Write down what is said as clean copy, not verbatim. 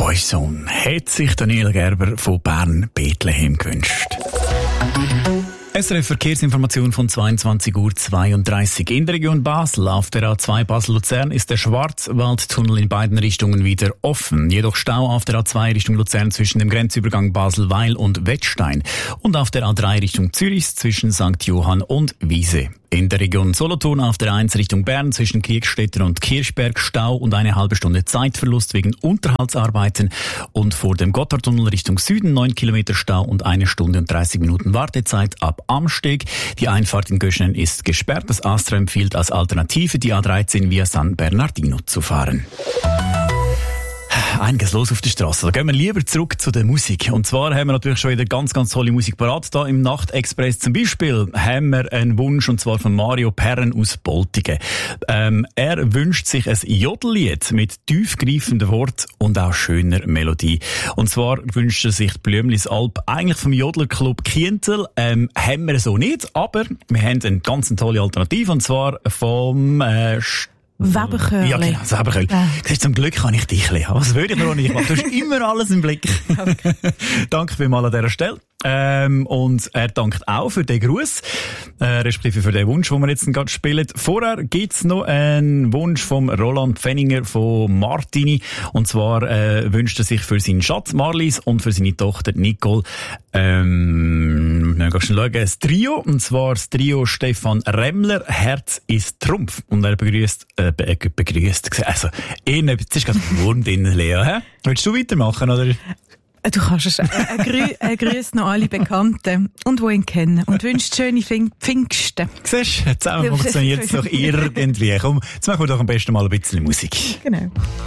uns Sohn hat sich Daniela Gerber von Bern-Bethlehem gewünscht. SRF Verkehrsinformation von 22:32 Uhr. In der Region Basel auf der A2 Basel-Luzern ist der Schwarzwaldtunnel in beiden Richtungen wieder offen. Jedoch Stau auf der A2 Richtung Luzern zwischen dem Grenzübergang Basel-Weil und Wettstein und auf der A3 Richtung Zürich zwischen St. Johann und Wiese. In der Region Solothurn auf der 1 Richtung Bern zwischen Kirchstetten und Kirchberg Stau und eine halbe Stunde Zeitverlust wegen Unterhaltsarbeiten und vor dem Gotthardtunnel Richtung Süden 9 Kilometer Stau und 1 Stunde und 30 Minuten Wartezeit ab Amsteg. Die Einfahrt in Göschenen ist gesperrt. Das Astra empfiehlt als Alternative die A13 via San Bernardino zu fahren. Einiges los auf der Straße. Da gehen wir lieber zurück zu der Musik. Und zwar haben wir natürlich schon wieder ganz, ganz tolle Musik parat. Da im Nachtexpress zum Beispiel haben wir einen Wunsch, und zwar von Mario Perren aus Boltigen. Er wünscht sich ein Jodellied mit tiefgreifenden Wort und auch schöner Melodie. Und zwar wünscht er sich die Blümlis Alp eigentlich vom Jodlerclub Kientel. Haben wir so nicht, aber wir haben eine ganz tolle Alternative, und zwar vom Weberchörli. Ja, genau, das Weberchörli. Ja. Zum Glück kann ich dich lernen. Was würde ich noch nicht machen? Du hast immer alles im Blick. Okay. Danke vielmals an dieser Stelle. Und er dankt auch für den Gruß, respektive für den Wunsch, den wir jetzt gerade spielen. Vorher gibt's noch einen Wunsch vom Roland Pfenninger von Martini. Und zwar wünscht er sich für seinen Schatz Marlies und für seine Tochter Nicole das Trio, und zwar das Trio Stefan Remmler, Herz ist Trumpf. Und er begrüßt, also, jetzt ist gerade ein Wurm drin, Lea, hä? Willst du weitermachen, oder? Du kannst es. Er grüßt noch alle Bekannten und die ihn kennen und wünscht schöne Pfingsten. Siehst du, zusammen funktioniert es doch irgendwie. Komm, jetzt machen wir doch am besten mal ein bisschen Musik. Genau.